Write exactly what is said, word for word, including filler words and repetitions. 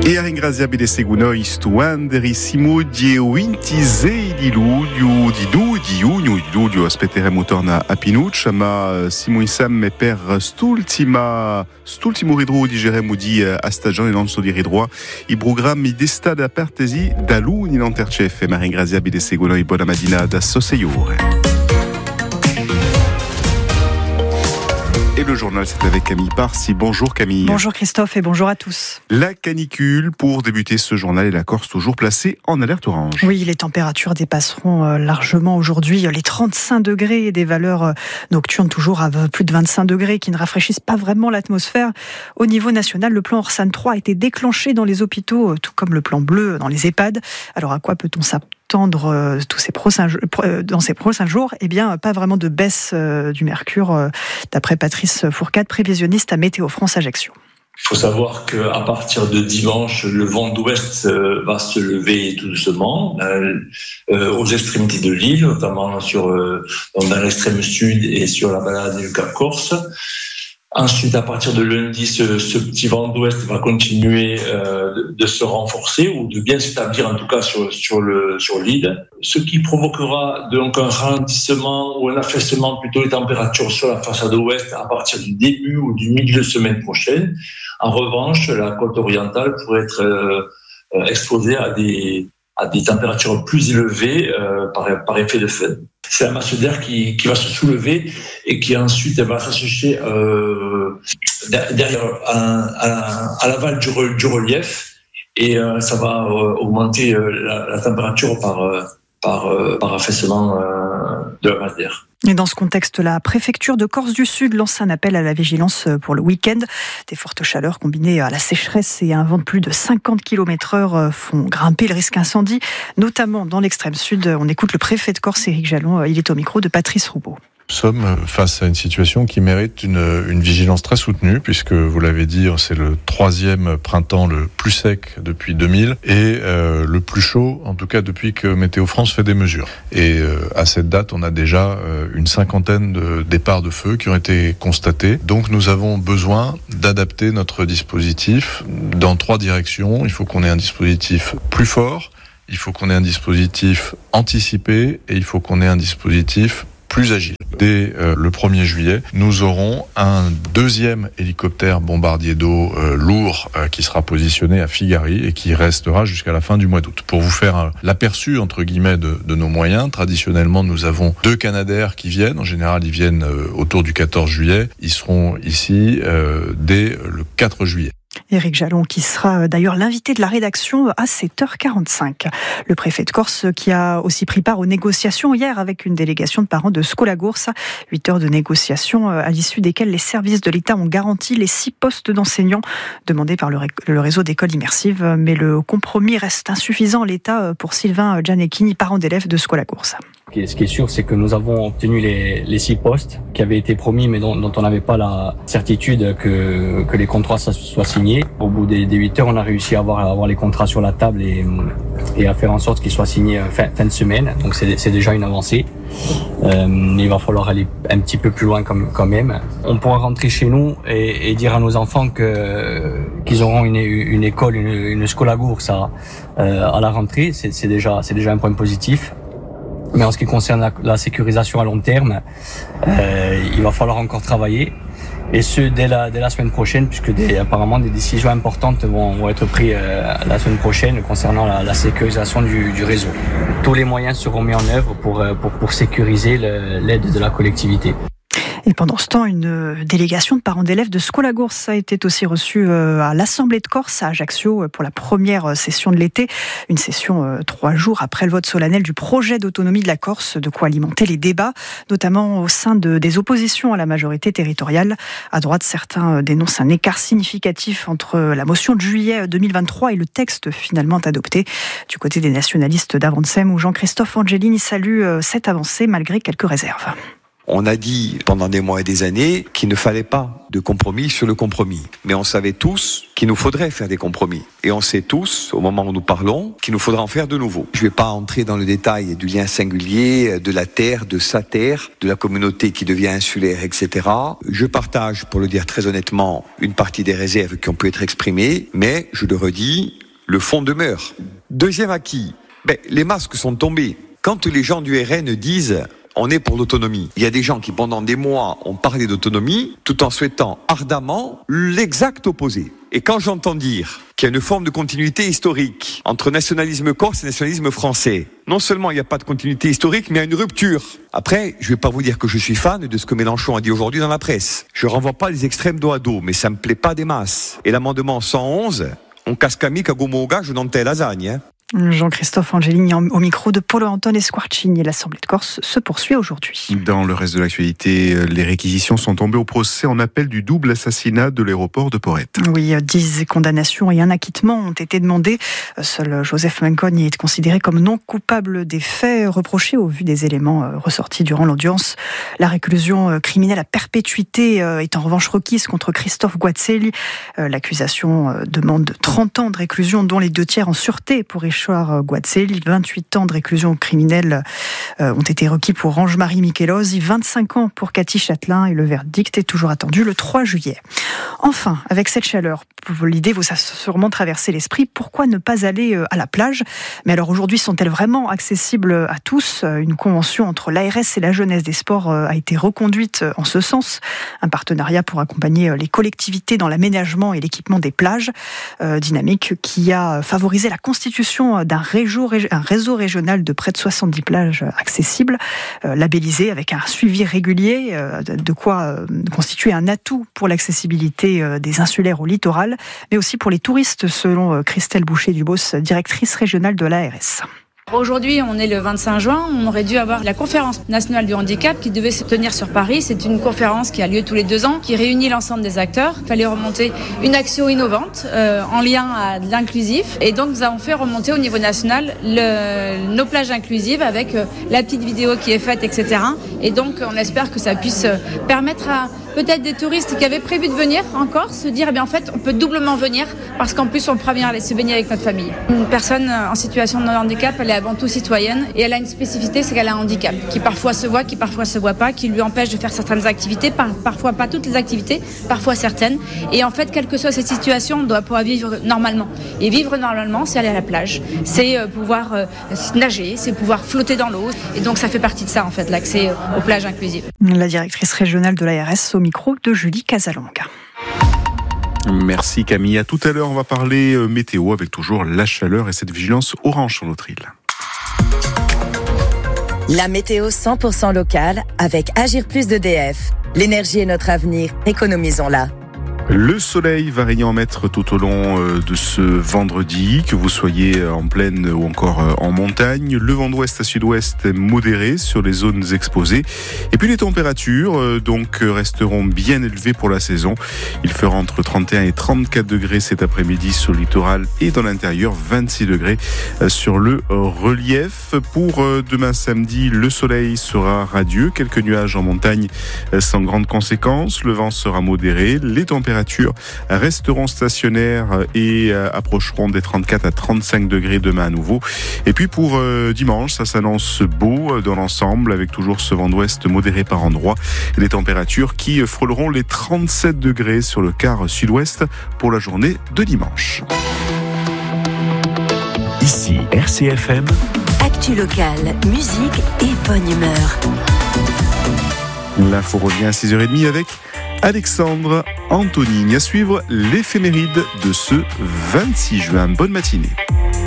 E a ringrazia bede seguno isto anderissimo die vintisei di luglio di du di giugno di luglio aspetteremo torna a Pinuccia ma Simon Sam per st'ultima st'ultimo ridro digeremo di a stagione non so di ridro i programmi d'estate apertesi da luni in intercef ma ringrazia bede seguno i buona mattina da Sosseiore. Et le journal, c'est avec Camille Parsi. Bonjour Camille. Bonjour Christophe et bonjour à tous. La canicule pour débuter ce journal et la Corse toujours placée en alerte orange. Oui, les températures dépasseront largement aujourd'hui les trente-cinq degrés et des valeurs nocturnes toujours à plus de vingt-cinq degrés qui ne rafraîchissent pas vraiment l'atmosphère. Au niveau national, le plan Orsan trois a été déclenché dans les hôpitaux, tout comme le plan bleu dans les EHPAD. Alors à quoi peut-on s'attendre Euh, tous ces prochains, euh, dans ces prochains jours? Eh bien, pas vraiment de baisse euh, du mercure, euh, d'après Patrice Fourcade, prévisionniste à Météo France Ajaccio. Il faut savoir qu'à partir de dimanche, le vent d'ouest euh, va se lever tout doucement euh, euh, aux extrémités de l'île, notamment sur, euh, dans l'extrême sud et sur la balade du Cap Corse. Ensuite, à partir de lundi, ce, ce petit vent d'ouest va continuer euh, de, de se renforcer ou de bien s'établir en tout cas sur, sur, le, sur l'île, ce qui provoquera donc un ralentissement ou un affaissement plutôt des températures sur la façade ouest à partir du début ou du milieu de semaine prochaine. En revanche, la côte orientale pourrait être euh, exposée à des, à des températures plus élevées euh, par, par effet de fête. C'est la masse d'air qui, qui va se soulever et qui ensuite va s'assécher euh, derrière à, à, à l'aval du, du relief et euh, ça va euh, augmenter euh, la, la température par, euh, par, euh, par affaissement euh, de la masse d'air. Et dans ce contexte, la préfecture de Corse du Sud lance un appel à la vigilance pour le week-end. Des fortes chaleurs combinées à la sécheresse et à un vent de plus de cinquante kilomètres heure font grimper le risque incendie, notamment dans l'extrême sud. On écoute le préfet de Corse, Éric Jalon. Il est au micro de Patrice Roubaud. Nous sommes face à une situation qui mérite une, une vigilance très soutenue, puisque vous l'avez dit, c'est le troisième printemps le plus sec depuis deux mille et euh, le plus chaud, en tout cas depuis que Météo France fait des mesures. Et euh, à cette date, on a déjà euh, une cinquantaine de départs de feu qui ont été constatés. Donc nous avons besoin d'adapter notre dispositif dans trois directions. Il faut qu'on ait un dispositif plus fort, il faut qu'on ait un dispositif anticipé et il faut qu'on ait un dispositif plus agile. Dès euh, le premier juillet, nous aurons un deuxième hélicoptère bombardier d'eau euh, lourd euh, qui sera positionné à Figari et qui restera jusqu'à la fin du mois d'août. Pour vous faire euh, l'aperçu entre guillemets de, de nos moyens, traditionnellement nous avons deux Canadair qui viennent. En général, ils viennent euh, autour du quatorze juillet. Ils seront ici euh, dès le quatre juillet. Éric Jalon, qui sera d'ailleurs l'invité de la rédaction à sept heures quarante-cinq. Le préfet de Corse qui a aussi pris part aux négociations hier avec une délégation de parents de Skolagours. Huit heures de négociations à l'issue desquelles les services de l'État ont garanti les six postes d'enseignants demandés par le, ré- le réseau d'écoles immersives. Mais le compromis reste insuffisant, l'État, pour Sylvain Gianecchini, parent d'élèves de Skolagours. Ce qui est sûr, c'est que nous avons obtenu les, les six postes qui avaient été promis, mais dont, dont on n'avait pas la certitude que, que les contrats soient signés. Au bout des, des huit heures, on a réussi à avoir, à avoir les contrats sur la table et, et à faire en sorte qu'ils soient signés fin, fin de semaine. Donc c'est, c'est déjà une avancée. Euh, il va falloir aller un petit peu plus loin quand, quand même. On pourra rentrer chez nous et, et dire à nos enfants que, qu'ils auront une, une école, une, une Skolagours à, euh, à la rentrée. C'est, c'est, déjà, c'est déjà un point positif. Mais en ce qui concerne la, la sécurisation à long terme, euh, il va falloir encore travailler. Et ce, dès la, dès la semaine prochaine, puisque des, apparemment des décisions importantes vont, vont être prises euh, la semaine prochaine concernant la, la sécurisation du, du réseau. Tous les moyens seront mis en œuvre pour, pour, pour sécuriser le, l'aide de la collectivité. Et pendant ce temps, une délégation de parents d'élèves de Skolagours a été aussi reçue à l'Assemblée de Corse à Ajaccio pour la première session de l'été. Une session trois jours après le vote solennel du projet d'autonomie de la Corse, de quoi alimenter les débats, notamment au sein de, des oppositions à la majorité territoriale. À droite, certains dénoncent un écart significatif entre la motion de juillet deux mille vingt-trois et le texte finalement adopté. Du côté des nationalistes d'Avancem, où Jean-Christophe Angelini salue cette avancée malgré quelques réserves. On a dit pendant des mois et des années qu'il ne fallait pas de compromis sur le compromis. Mais on savait tous qu'il nous faudrait faire des compromis. Et on sait tous, au moment où nous parlons, qu'il nous faudra en faire de nouveau. Je ne vais pas entrer dans le détail du lien singulier, de la terre, de sa terre, de la communauté qui devient insulaire, et cetera. Je partage, pour le dire très honnêtement, une partie des réserves qui ont pu être exprimées, mais, je le redis, le fond demeure. Deuxième acquis, ben, les masques sont tombés. Quand les gens du R N disent « on est pour l'autonomie », il y a des gens qui pendant des mois ont parlé d'autonomie tout en souhaitant ardemment l'exact opposé. Et quand j'entends dire qu'il y a une forme de continuité historique entre nationalisme corse et nationalisme français, non seulement il n'y a pas de continuité historique, mais il y a une rupture. Après, je ne vais pas vous dire que je suis fan de ce que Mélenchon a dit aujourd'hui dans la presse. Je ne renvoie pas les extrêmes dos à dos, mais ça ne me plaît pas des masses. Et l'amendement cent onze, on cascami kagomoga, je n'entends lasagne, hein. Jean-Christophe Angelini au micro de Paolo Antone Squarcini. L'Assemblée de Corse se poursuit aujourd'hui. Dans le reste de l'actualité, les réquisitions sont tombées au procès en appel du double assassinat de l'aéroport de Porrette. Oui, dix condamnations et un acquittement ont été demandés. Seul Joseph Mencogne est considéré comme non coupable des faits reprochés au vu des éléments ressortis durant l'audience. La réclusion criminelle à perpétuité est en revanche requise contre Christophe Guazzelli. L'accusation demande trente ans de réclusion, dont les deux tiers en sûreté pour échouer. Guazzelli, vingt-huit ans de réclusion criminelle euh, ont été requis pour Ange-Marie Michelosi, vingt-cinq ans pour Cathy Châtelain et le verdict est toujours attendu le trois juillet. Enfin, avec cette chaleur, l'idée vous a sûrement traversé l'esprit, pourquoi ne pas aller à la plage ? Mais alors aujourd'hui, sont-elles vraiment accessibles à tous ? Une convention entre l'A R S et la jeunesse des sports a été reconduite en ce sens. Un partenariat pour accompagner les collectivités dans l'aménagement et l'équipement des plages. Euh, dynamique qui a favorisé la constitution d'un réseau, un réseau régional de près de soixante-dix plages accessibles, euh, labellisées avec un suivi régulier, euh, de quoi euh, constituer un atout pour l'accessibilité euh, des insulaires au littoral, mais aussi pour les touristes, selon euh, Christelle Boucher-Dubos, directrice régionale de l'A R S. Aujourd'hui, on est le vingt-cinq juin, on aurait dû avoir la conférence nationale du handicap qui devait se tenir sur Paris. C'est une conférence qui a lieu tous les deux ans, qui réunit l'ensemble des acteurs. Il fallait remonter une action innovante euh, en lien à l'inclusif. Et donc, nous avons fait remonter au niveau national le, nos plages inclusives avec euh, la petite vidéo qui est faite, et cetera. Et donc, on espère que ça puisse permettre à peut-être des touristes qui avaient prévu de venir en Corse se dire, eh bien, en fait, on peut doublement venir parce qu'en plus, on peut venir aller se baigner avec notre famille. Une personne en situation de handicap, elle est avant tout citoyenne et elle a une spécificité, c'est qu'elle a un handicap qui parfois se voit, qui parfois se voit pas, qui lui empêche de faire certaines activités, par, parfois pas toutes les activités, parfois certaines. Et en fait, quelle que soit cette situation, on doit pouvoir vivre normalement. Et vivre normalement, c'est aller à la plage, c'est pouvoir euh, nager, c'est pouvoir flotter dans l'eau. Et donc, ça fait partie de ça, en fait, l'accès aux plages inclusives. La directrice régionale de l'A R S au micro de Julie Casalonga. Merci Camille. À tout à l'heure, on va parler météo avec toujours la chaleur et cette vigilance orange sur notre île. La météo cent pour cent locale avec Agir Plus d'E D F. L'énergie est notre avenir, économisons-la. Le soleil va régner en maître tout au long de ce vendredi, que vous soyez en plaine ou encore en montagne. Le vent d'ouest à sud-ouest est modéré sur les zones exposées. Et puis les températures donc resteront bien élevées pour la saison. Il fera entre trente et un et trente-quatre degrés cet après-midi sur le littoral et dans l'intérieur, vingt-six degrés sur le relief. Pour demain samedi, le soleil sera radieux. Quelques nuages en montagne sans grande conséquence. Le vent sera modéré. Les températures resteront stationnaires et approcheront des trente-quatre à trente-cinq degrés demain à nouveau. Et puis pour euh, dimanche, ça s'annonce beau dans l'ensemble avec toujours ce vent d'ouest modéré par endroits. Les températures qui frôleront les trente-sept degrés sur le quart sud-ouest pour la journée de dimanche. Ici R C F M. Actu locale, musique et bonne humeur. L'info revient à six heures trente avec Alexandre Antonini. À suivre l'éphéméride de ce vingt-six juin. Bonne matinée.